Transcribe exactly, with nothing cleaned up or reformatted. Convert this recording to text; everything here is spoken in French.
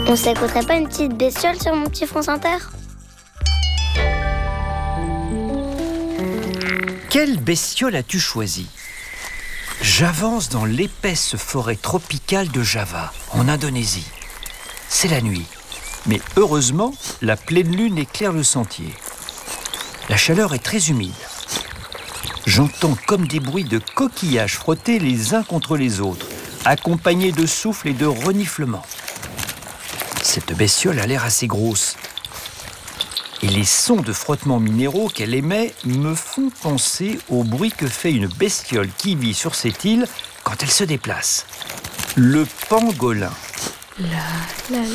On s'écouterait pas une petite bestiole sur mon petit France Inter? Quelle bestiole as-tu choisi? J'avance dans l'épaisse forêt tropicale de Java, en Indonésie. C'est la nuit, mais heureusement, la pleine lune éclaire le sentier. La chaleur est très humide. J'entends comme des bruits de coquillages frottés les uns contre les autres, accompagnés de souffles et de reniflements. Cette bestiole a l'air assez grosse. Et les sons de frottements minéraux qu'elle émet me font penser au bruit que fait une bestiole qui vit sur cette île quand elle se déplace. Le pangolin. La, la,